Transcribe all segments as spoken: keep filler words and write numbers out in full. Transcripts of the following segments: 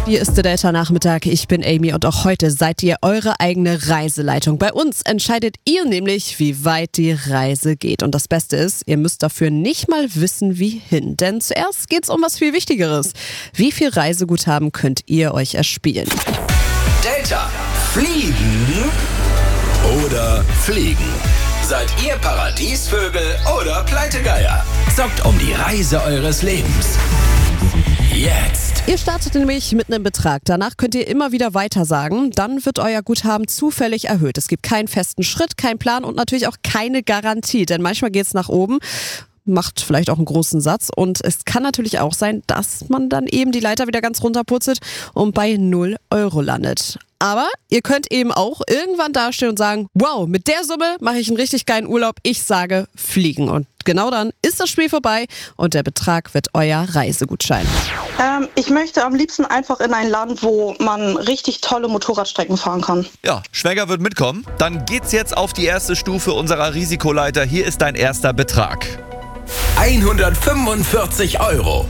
Hier ist der Delta-Nachmittag. Ich bin Amy und auch heute seid ihr eure eigene Reiseleitung. Bei uns entscheidet ihr nämlich, wie weit die Reise geht. Und das Beste ist, ihr müsst dafür nicht mal wissen, wie hin. Denn zuerst geht's um was viel Wichtigeres. Wie viel Reiseguthaben könnt ihr euch erspielen? Delta, fliegen oder fliegen? Seid ihr Paradiesvögel oder Pleitegeier? Zockt um die Reise eures Lebens. Jetzt. Ihr startet nämlich mit einem Betrag. Danach könnt ihr immer wieder weiter sagen. Dann wird euer Guthaben zufällig erhöht. Es gibt keinen festen Schritt, keinen Plan und natürlich auch keine Garantie. Denn manchmal geht's nach oben, macht vielleicht auch einen großen Satz. Und es kann natürlich auch sein, dass man dann eben die Leiter wieder ganz runterputzelt und bei null Euro landet. Aber ihr könnt eben auch irgendwann dastehen und sagen, wow, mit der Summe mache ich einen richtig geilen Urlaub. Ich sage fliegen. Und genau dann ist das Spiel vorbei und der Betrag wird euer Reisegutschein. Ähm, ich möchte am liebsten einfach in ein Land, wo man richtig tolle Motorradstrecken fahren kann. Ja, Schwäger wird mitkommen. Dann geht's jetzt auf die erste Stufe unserer Risikoleiter. Hier ist dein erster Betrag. hundertfünfundvierzig Euro.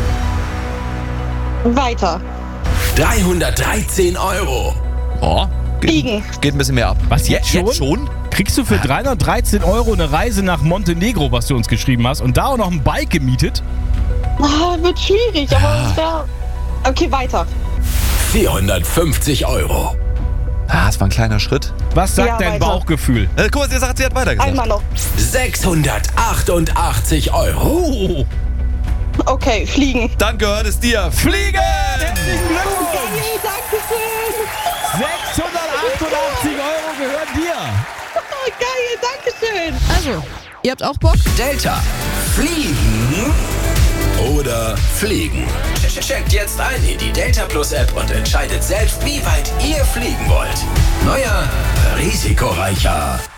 Weiter. dreihundertdreizehn Euro. Oh, geht, Fliegen. geht ein bisschen mehr ab. Was, jetzt schon? Jetzt schon? Kriegst du für dreihundertdreizehn Euro eine Reise nach Montenegro, was du uns geschrieben hast, und da auch noch ein Bike gemietet? Ah, wird schwierig, aber es wäre... Okay, weiter. vierhundertfünfzig Euro. Ah, das war ein kleiner Schritt. Was sagt Ja, dein weiter. Bauchgefühl? Äh, guck mal, sie sagt, sie hat weitergesagt. Einmal noch. sechshundertachtundachtzig Euro. Oh, Okay, fliegen. Dann gehört es dir. Fliegen! herzlichen Glückwunsch! Geil, danke schön. sechshundertachtundachtzig Euro gehören dir! Oh, geil, danke schön. Also, ihr habt auch Bock? Delta, fliegen oder fliegen? Checkt jetzt ein in die Delta Plus App und entscheidet selbst, wie weit ihr fliegen wollt. Neuer, risikoreicher